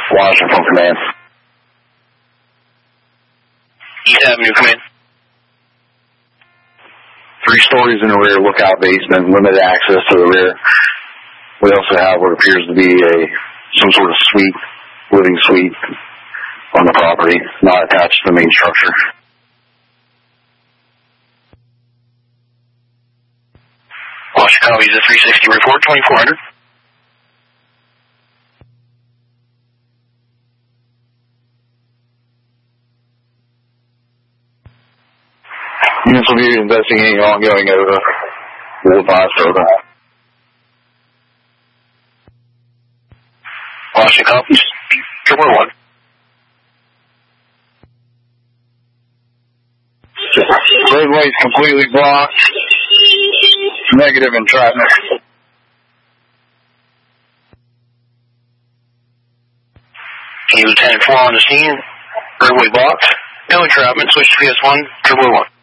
Washington from command. East Avenue, command. 3 stories in the rear, lookout basement, limited access to the rear. We also have what appears to be some sort of suite, living suite on the property, not attached to the main structure. Washington copies a 360 report, 2400. Units will be investigating ongoing OTA. We'll advise OTA. Washington copies. Triple 1. Roadway's completely blocked. Negative entrapment. Lieutenant 4 on the scene. Roadway blocked. No entrapment. Switch to PS1. Triple 1.